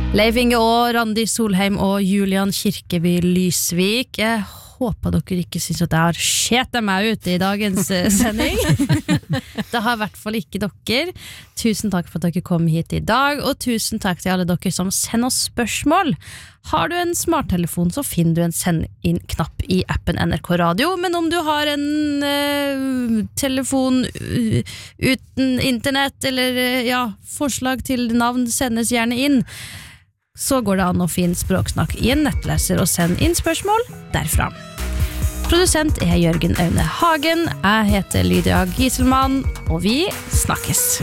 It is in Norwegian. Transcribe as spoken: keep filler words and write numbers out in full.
Leif Inge og Randi Solheim og Julian Kirkeby Lysvik. Jeg håper dere ikke synes at jeg har skjetet meg ut i dagens sending. Det har I hvert fall ikke dere. Tusen takk for at dere kom hit I dag, og tusen takk til alle dere som sender oss spørsmål. Har du en smarttelefon, så finner du en send inn-knapp I appen N R K Radio, men om du har en uh, telefon uh, uten internett, eller uh, ja, forslag til navn sendes gjerne inn, så går det an å finne Språksnakk I en nettleser og sende inn spørsmål derfra. Produsent er Jørgen Aune Hagen, jeg heter Lydia Gieselmann, og vi snakkes.